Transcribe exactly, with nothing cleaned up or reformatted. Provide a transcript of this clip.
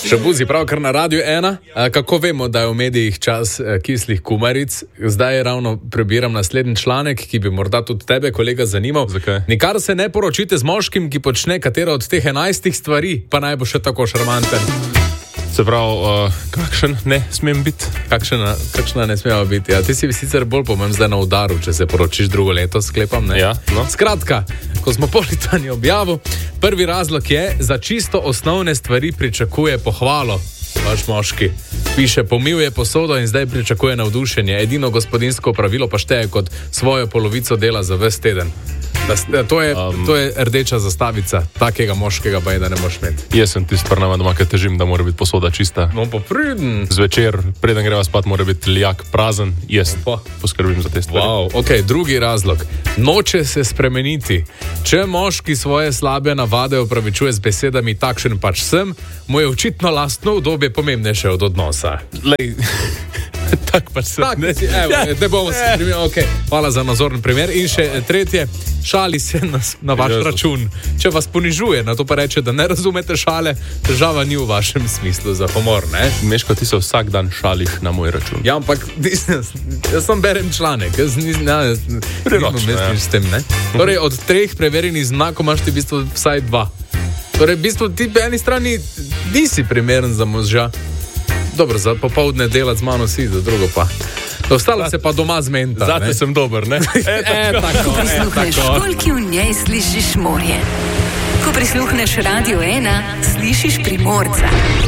Šabuzi, pravkar na Radiu ena. Kako vemo, da je v medijih čas kislih kumaric? Zdaj ravno prebiram naslednji članek, ki bi morda tudi tebe, kolega, zanimal. Zakaj? Nikar se ne poročite z moškim, ki počne katero od teh enajstih stvari, pa naj bo še tako šarmanten. Se pravi, uh, kakšen ne smem biti? Kakšna, kakšna ne smemo biti? Ja, ti si sicer bolj pomem zdaj na udaru, če se poročiš drugo leto, sklepam, ne? Ja, no. Skratka, ko smo politani objavili, prvi razlog je, za čisto osnovne stvari pričakuje pohvalo. Vaš moški piše, pomil je posodo in zdaj pričakuje navdušenje. Edino gospodinjsko pravilo pa šteje kot svojo polovico dela za ves teden. Da, to, je, um, to je rdeča zastavica, takega moškega pa je, da ne moš imeti. Jaz sem tisti prnava doma, ki težim, da mora biti posoda čista. No pa priden. Zvečer, preden greva spat, mora biti lijak prazen. Jaz pa poskrbim za te stvari. Wow, ok, drugi razlog. Noče se spremeniti. Če moški svoje slabe navade opravičuje z besedami takšen pač sem, mu je očitno lastno udobje pomembnejše od odnosa. Lej... Tak pač sem. Tak, ne, evo, ja. ne bomo se primerjali. Okay. Hvala za nazorni primer. In še tretje, šali se na, na vaš Jezus. račun. Če vas ponižuje, na to pa reče, da ne razumete šale, težava ni v vašem smislu za humor, ne? Meško, ti se vsak dan šališ na moj račun. Ja, ampak jaz, jaz sem berem članek, jaz nisem ja, ja. s tem, ne? Torej, od treh preverjenih znakov imaš ti v bistvu vsaj dva. Torej, v bistvu ti po eni strani nisi primeren za moža. Dobro, za popoldne delati z mano si, za drugo pa. Ostalo se pa doma zmenta. Zate sem dober, ne? E, e, tako, Ko prisluhneš školki, v njej slišiš morje. Ko prisluhneš Radio ena, slišiš Primorca.